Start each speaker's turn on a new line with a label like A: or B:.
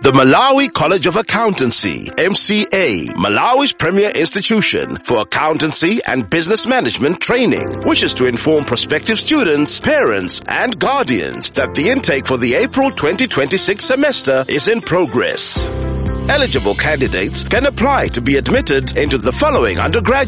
A: The Malawi College of Accountancy, MCA, Malawi's premier institution for accountancy and business management training, wishes to inform prospective students, parents, and guardians that the intake for the April 2026 semester is in progress. Eligible candidates can apply to be admitted into the following undergraduate